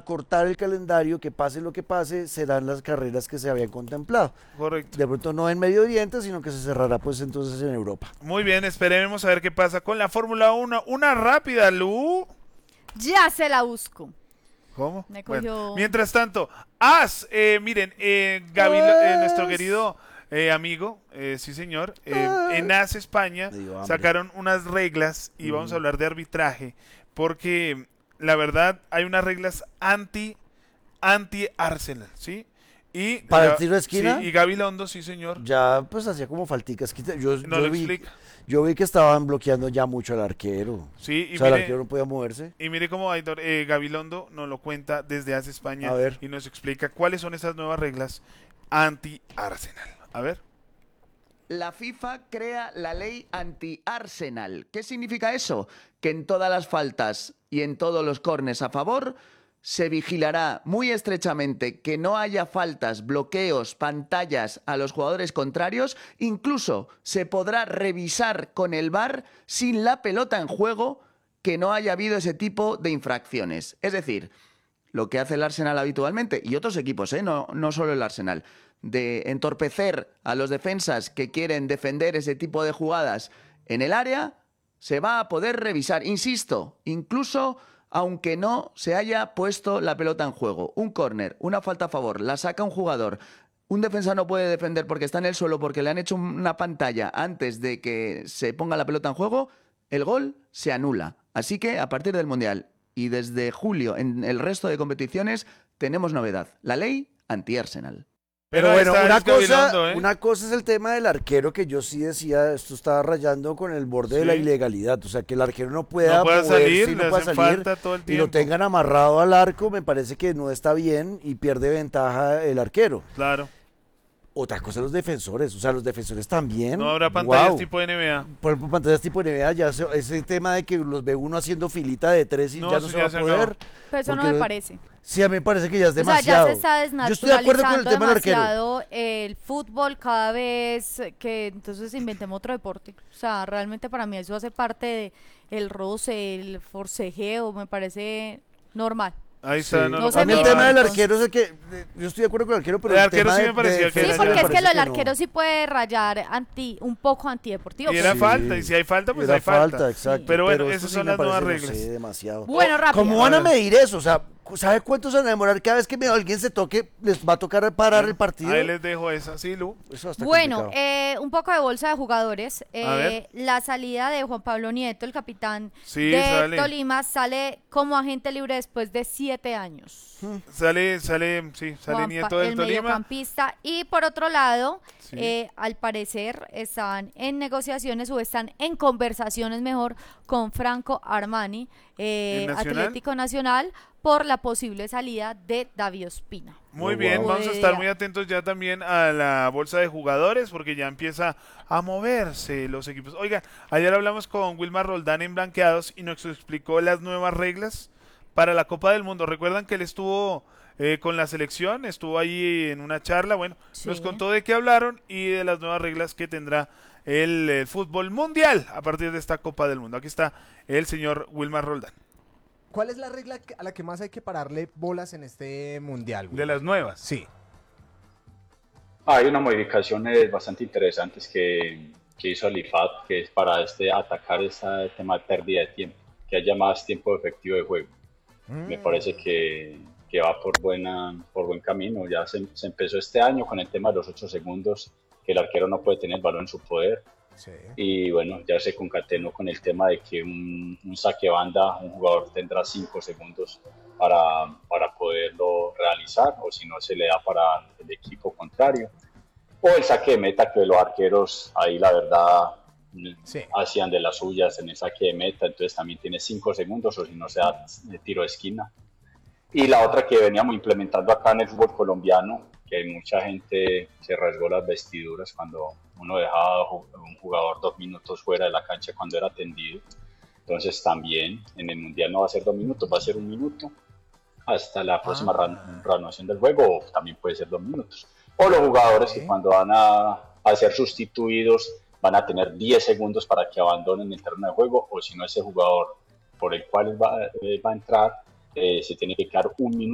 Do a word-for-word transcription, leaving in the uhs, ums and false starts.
acortar el calendario, que pase lo que pase, serán las carreras que se habían contemplado. Correcto. De pronto no en Medio Oriente, sino que se cerrará pues entonces en Europa. Muy bien, esperemos a ver qué pasa con la Fórmula uno. Una rápida, Lu. Ya se la busco. ¿Cómo? Me cogió... Bueno, mientras tanto, As, eh, miren, eh, Gaby, eh, nuestro querido eh, amigo, eh, sí señor, eh, en As España sacaron unas reglas y vamos a hablar de arbitraje, porque la verdad hay unas reglas anti, anti Arsenal, ¿sí? Y ¿Para la, el tiro de esquina? Sí, y Gaby Londo, sí señor. Ya pues hacía como falticas. Yo, no yo lo vi, explica. Yo vi que estaban bloqueando ya mucho al arquero. Sí, y o sea, mire, el arquero no podía moverse. Y mire cómo Aitor, eh, Gabilondo nos lo cuenta desde As España. A ver. Y nos explica cuáles son esas nuevas reglas anti-Arsenal. A ver. La FIFA crea la ley anti-Arsenal. ¿Qué significa eso? Que en todas las faltas y en todos los córners a favor se vigilará muy estrechamente que no haya faltas, bloqueos, pantallas a los jugadores contrarios. Incluso se podrá revisar con el V A R sin la pelota en juego que no haya habido ese tipo de infracciones. Es decir, lo que hace el Arsenal habitualmente, y otros equipos, ¿eh? no, no solo el Arsenal, de entorpecer a los defensas que quieren defender ese tipo de jugadas en el área, se va a poder revisar. Insisto, incluso aunque no se haya puesto la pelota en juego. Un córner, una falta a favor, la saca un jugador, un defensa no puede defender porque está en el suelo, porque le han hecho una pantalla antes de que se ponga la pelota en juego, el gol se anula. Así que a partir del Mundial y desde julio en el resto de competiciones tenemos novedad, la ley anti-Arsenal. Pero, Pero bueno, una cosa, Gabilondo, ¿eh? una cosa es el tema del arquero, que yo sí decía, esto estaba rayando con el borde Sí. de la ilegalidad, o sea, que el arquero no pueda, No pueda moverse salir, y le no pueda hacen salir, falta todo el y tiempo. lo tengan amarrado al arco, me parece que no está bien y pierde ventaja el arquero. Claro. Otra cosa los defensores, o sea, los defensores también. No habrá pantallas wow. tipo N B A. Por ejemplo, pantallas tipo N B A, ya se- ese tema de que los ve uno haciendo filita de tres y No, ya no eso se ya va a se poder. acabó. Pero eso no porque me parece. Sí, a mí me parece que ya es O sea, demasiado. ya se está Yo estoy de acuerdo con el desnaturalizando tema del arquero. demasiado el fútbol cada vez que entonces inventemos otro deporte. O sea, realmente para mí eso hace parte del roce, el forcejeo, me parece normal. Ahí está. Sí. No No lo se A mí el mete, tema del entonces. arquero es el que, eh, yo estoy de acuerdo con el arquero, pero El el, arquero tema sí de- me parecía de que Sí, era defensa porque me es que parece lo del no. arquero sí puede rayar anti, un poco antideportivo. Y era Sí. falta, y si hay falta, pues Era hay falta. falta, exacto. Pero bueno, esto esas sí son me las nuevas parece, no reglas. sé, demasiado. Bueno, rápido. ¿Cómo van a A ver. medir eso? O sea, ¿sabe cuánto se van a demorar? Cada vez que me- alguien se toque, les va a tocar parar el partido. Ahí les dejo esa. Sí, Lu. Eso está Bueno, complicado. eh, un poco de bolsa de jugadores. Eh, A ver. la salida de Juan Pablo Nieto, el capitán Sí, de sale. Tolima, sale como agente libre después de siete años. Sale, sale, sí, sale Juanpa, Nieto del el Tolima. mediocampista. Y por otro lado, Sí. eh, al parecer están en negociaciones o están en conversaciones mejor con Franco Armani, eh, ¿El Nacional? Atlético Nacional, por la posible salida de David Ospina. Muy Oh, bien, wow. vamos a estar muy atentos ya también a la bolsa de jugadores porque ya empieza a moverse los equipos. Oiga, ayer hablamos con Wilmar Roldán en Blanqueados y nos explicó las nuevas reglas para la Copa del Mundo. Recuerdan que él estuvo eh, con la selección, estuvo ahí en una charla, bueno, Sí. nos contó de qué hablaron y de las nuevas reglas que tendrá el, el fútbol mundial a partir de esta Copa del Mundo. Aquí está el señor Wilmar Roldán. ¿Cuál es la regla que- a la que más hay que pararle bolas en este mundial, güey? De las nuevas. Sí. Hay unas modificaciones bastante interesantes que, que hizo el I F A B, que es para este, atacar este tema de pérdida de tiempo, que haya más tiempo efectivo de juego. Me parece que, que va por, buena, por buen camino. Ya se, se empezó este año con el tema de los ocho segundos, que el arquero no puede tener el balón en su poder. Sí. Y bueno, ya se concatenó con el tema de que un, un saque banda, un jugador tendrá cinco segundos para, para poderlo realizar, o si no se le da para el equipo contrario. O el saque de meta, que los arqueros ahí la verdad Sí. hacían de las suyas en el saque de meta, entonces también tiene cinco segundos, o si no se da de tiro de esquina. Y la otra que veníamos implementando acá en el fútbol colombiano, que mucha gente se rasgó las vestiduras cuando uno dejaba a un jugador dos minutos fuera de la cancha cuando era atendido. Entonces también en el Mundial no va a ser dos minutos, va a ser un minuto hasta la próxima Ah. reanudación del juego, o también puede ser dos minutos. O los jugadores Ok. que cuando van a, a ser sustituidos van a tener diez segundos para que abandonen el terreno de juego, o si no, ese jugador por el cual va, eh, va a entrar eh, se tiene que quedar un minuto